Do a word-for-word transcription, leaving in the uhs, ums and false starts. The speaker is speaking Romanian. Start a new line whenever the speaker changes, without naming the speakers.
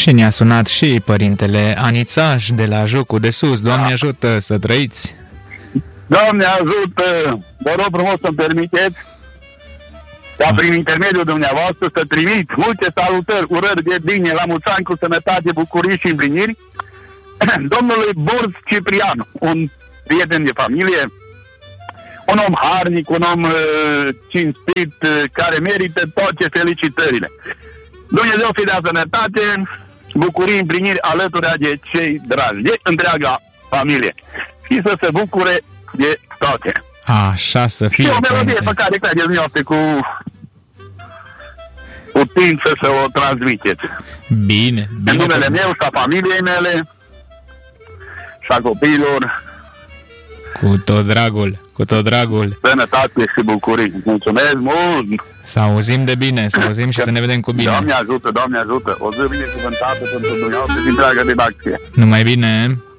Și ne-a sunat și părintele Anițaș de la Jucu de Sus. Doamne da. ajută să trăiți!
Doamne ajută! Vă rog frumos să-mi permiteți ca ah. prin intermediul dumneavoastră să trimit multe salutări, urări de bine, la mulți ani, cu sănătate, bucurii și împliniri domnului Burz Ciprian, un prieten de familie, un om harnic, un om uh, cinstit, uh, care merită toate felicitările. Dumnezeu fi de sănătate, bucurii, împliniri alături de cei dragi, de întreaga familie. Și să se bucure de toate.
Așa să fie.
Și o melodie pe care credeți dumneavoastră cu putință să o transmiteți.
Bine, bine.
În numele meu și a familiei mele și a copiilor.
Cu tot dragul, cu tot dragul.
Sănătate și bucurii. Mulțumesc mult!
Să auzim de bine, să auzim și să ne vedem cu bine.
Doamne ajută, Doamne ajută! O zi binecuvântată pentru dumneavoastră și întreaga redacție.
Numai bine!